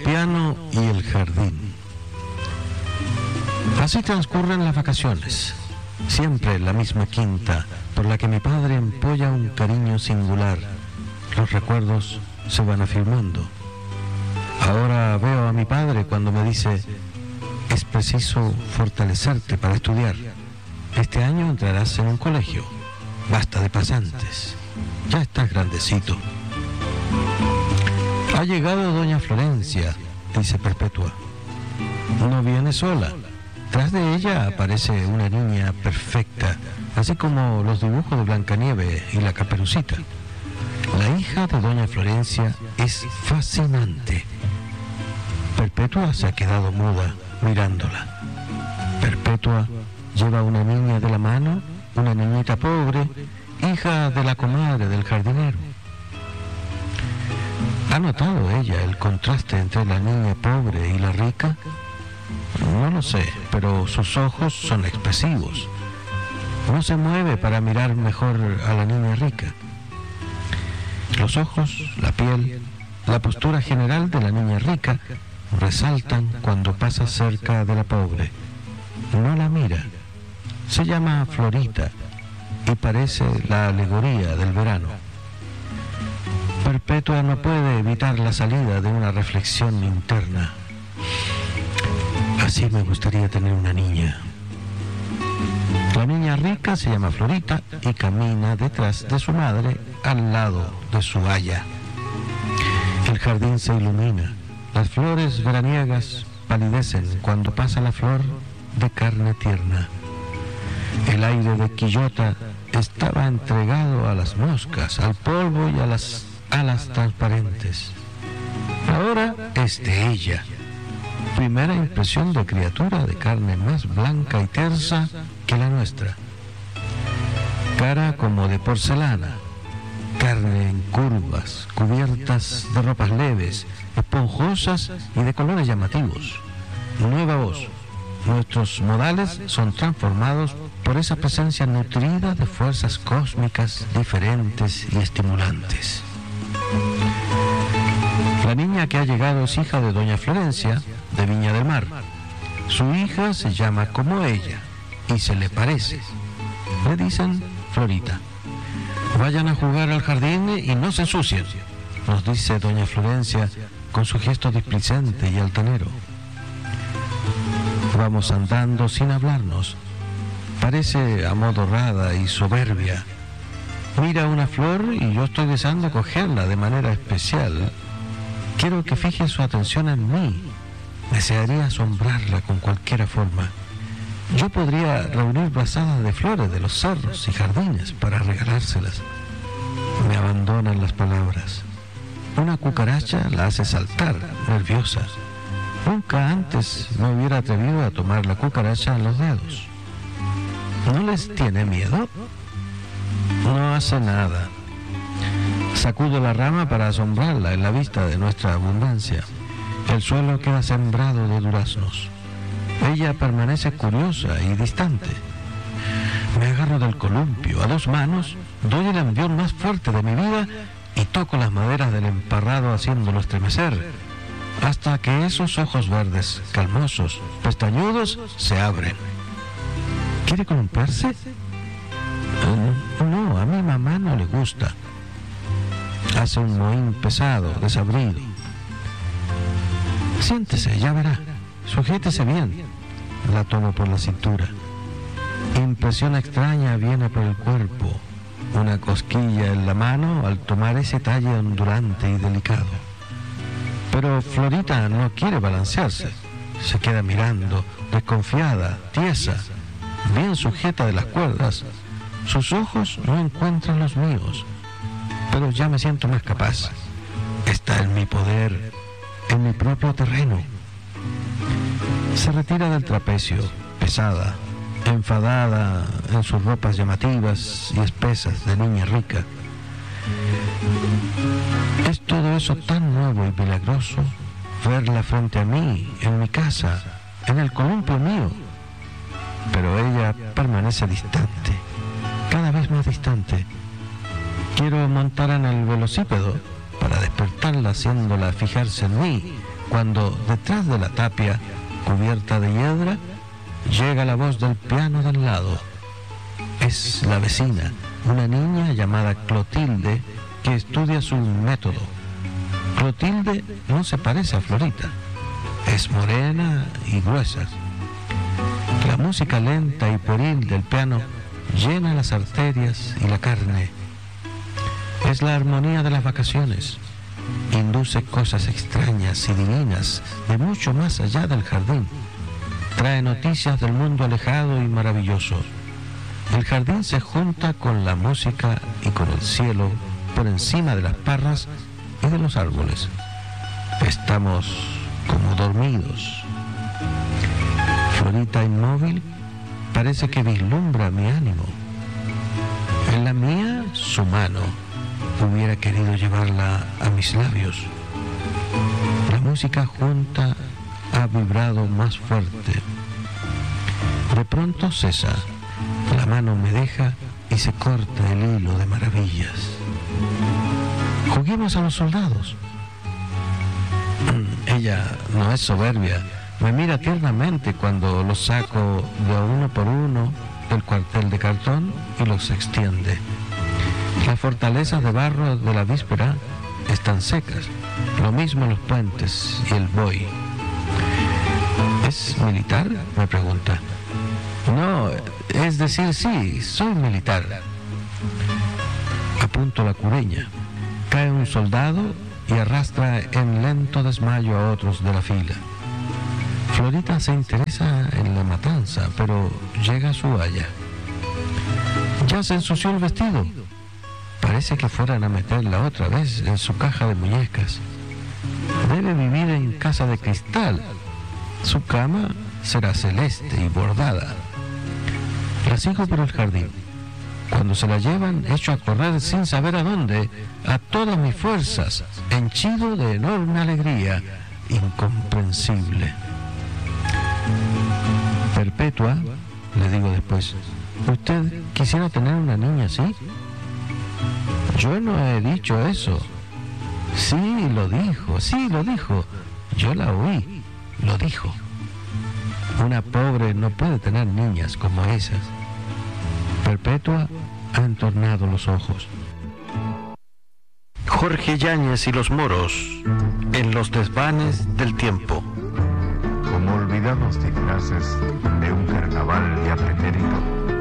piano y el jardín. Así transcurren las vacaciones, siempre en la misma quinta, por la que mi padre empolla un cariño singular. Los recuerdos se van afirmando. Ahora veo a mi padre cuando me dice: es preciso fortalecerte para estudiar. Este año entrarás en un colegio. Basta de pasantes. Ya estás grandecito. Ha llegado doña Florencia, dice Perpetua. No viene sola. Tras de ella aparece una niña perfecta, así como los dibujos de Blancanieves y la Caperucita. La hija de doña Florencia es fascinante. Perpetua se ha quedado muda mirándola. Perpetua lleva una niña de la mano, una niñita pobre, hija de la comadre del jardinero. ¿Ha notado ella el contraste entre la niña pobre y la rica? No lo sé, pero sus ojos son expresivos. No se mueve para mirar mejor a la niña rica. Los ojos, la piel, la postura general de la niña rica resaltan cuando pasa cerca de la pobre. No la mira. Se llama Florita y parece la alegoría del verano. Perpetua no puede evitar la salida de una reflexión interna. Así me gustaría tener una niña. La niña rica se llama Florita y camina detrás de su madre al lado de su aya. El jardín se ilumina. Las flores veraniegas palidecen cuando pasa la flor de carne tierna. El aire de Quillota estaba entregado a las moscas, al polvo y a las alas transparentes. Ahora es de ella. Primera impresión de criatura de carne más blanca y tersa que la nuestra. Cara como de porcelana, carne en curvas, cubiertas de ropas leves, esponjosas y de colores llamativos. Nueva voz. Nuestros modales son transformados por esa presencia nutrida de fuerzas cósmicas diferentes y estimulantes. La niña que ha llegado es hija de doña Florencia, de Viña del Mar. Su hija se llama como ella y se le parece. Le dicen Florita. Vayan a jugar al jardín y no se ensucien, nos dice doña Florencia con su gesto displicente y altanero. Vamos andando sin hablarnos. Parece amodorrada y soberbia. Mira una flor y yo estoy deseando cogerla de manera especial. Quiero que fije su atención en mí. Desearía asombrarla con cualquier forma. Yo podría reunir brazadas de flores de los cerros y jardines para regalárselas. Me abandonan las palabras. Una cucaracha la hace saltar, nerviosa. Nunca antes me hubiera atrevido a tomar la cucaracha en los dedos. ¿No les tiene miedo? No hace nada. Sacudo la rama para asombrarla en la vista de nuestra abundancia. El suelo queda sembrado de duraznos. Ella permanece curiosa y distante. Me agarro del columpio a dos manos, doy el envión más fuerte de mi vida y toco las maderas del emparrado haciéndolo estremecer, hasta que esos ojos verdes, calmosos, pestañudos, se abren. ¿Quiere columpiarse? No, a mi mamá no le gusta. Hace un mohín pesado, desabrido. Siéntese, ya verá. Sujétese bien. La tomo por la cintura. Impresión extraña viene por el cuerpo. Una cosquilla en la mano al tomar ese talle ondulante y delicado. Pero Florita no quiere balancearse. Se queda mirando, desconfiada, tiesa, bien sujeta de las cuerdas. Sus ojos no encuentran los míos. Pero ya me siento más capaz. Está en mi poder, en mi propio terreno. Se retira del trapecio, pesada, enfadada en sus ropas llamativas y espesas de niña rica. Es todo eso tan nuevo y milagroso, verla frente a mí, en mi casa, en el columpio mío. Pero ella permanece distante, cada vez más distante. Quiero montar en el velocípedo para despertarla, haciéndola fijarse en mí, cuando detrás de la tapia, cubierta de hiedra, llega la voz del piano del lado. Es la vecina, una niña llamada Clotilde, que estudia su método. Clotilde no se parece a Florita. Es morena y gruesa. La música lenta y pueril del piano llena las arterias y la carne. Es la armonía de las vacaciones. Induce cosas extrañas y divinas de mucho más allá del jardín. Trae noticias del mundo alejado y maravilloso. El jardín se junta con la música y con el cielo por encima de las parras y de los árboles. Estamos como dormidos. Florita inmóvil parece que vislumbra mi ánimo. En la mía, su mano. Hubiera querido llevarla a mis labios. La música junta ha vibrado más fuerte. De pronto cesa. La mano me deja y se corta el hilo de maravillas. Juguemos a los soldados. Ella no es soberbia. Me mira tiernamente cuando los saco de uno por uno del cuartel de cartón y los extiende. Las fortalezas de barro de la víspera están secas, lo mismo los puentes y el buey. ¿Es militar?, me pregunta. No, es decir, sí, soy militar. Apunto la cureña. Cae un soldado y arrastra en lento desmayo a otros de la fila. Florita se interesa en la matanza, pero llega a su haya. Ya se ensució el vestido. Parece que fueran a meterla otra vez en su caja de muñecas. Debe vivir en casa de cristal. Su cama será celeste y bordada. La sigo por el jardín. Cuando se la llevan, echo a correr sin saber a dónde, a todas mis fuerzas, henchido de enorme alegría, incomprensible. Perpetua, le digo después, ¿usted quisiera tener una niña así? Yo no he dicho eso. Sí, lo dijo. Yo la oí, lo dijo. Una pobre no puede tener niñas como esas. Perpetua ha entornado los ojos. Jorge Yáñez y los moros en los desvanes del tiempo. Como olvidados disfraces de un carnaval ya pretérito,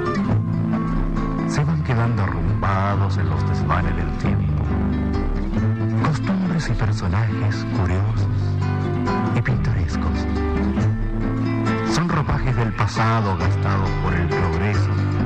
se van quedando arrumbados en los desvanes del tiempo. Costumbres y personajes curiosos y pintorescos. Son ropajes del pasado gastados por el progreso